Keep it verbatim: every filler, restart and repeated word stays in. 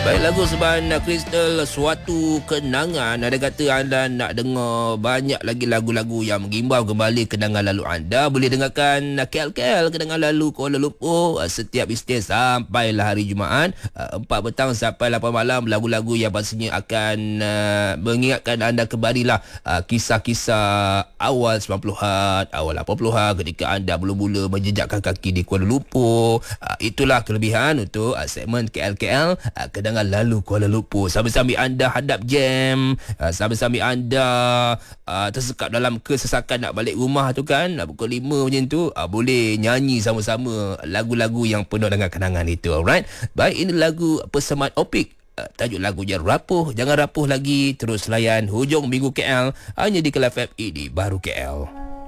Baik, lagu Seban Crystal, Suatu Kenangan. Ada kata anda nak dengar banyak lagi lagu-lagu yang mengimbau kembali kenangan lalu anda, boleh dengarkan K L K L, kenangan lalu Kuala Lumpur, setiap Isnin sampailah hari Jumaat, empat petang sampai lapan malam. Lagu-lagu yang pastinya akan uh, mengingatkan anda kembali lah uh, kisah-kisah awal sembilan puluhan, awal lapan puluhan ketika anda mula-mula menjejakkan kaki di Kuala Lumpur. Uh, itulah kelebihan untuk uh, segmen K L K L, uh, kenangan lalu Kuala Lumpur. Sambil-sambil anda hadap jam, uh, sambil-sambil anda uh, tersekap dalam kesesakan nak balik rumah tu kan, nak pukul lima macam tu, uh, boleh nyanyi sama-sama lagu-lagu yang penuh dengan kenangan itu. Alright. Baik, ini lagu Persamaan Opik. Uh, tajuk lagunya Rapuh. Jangan rapuh lagi. Terus layan hujung minggu K L hanya di Kelab F M ini Baru K L.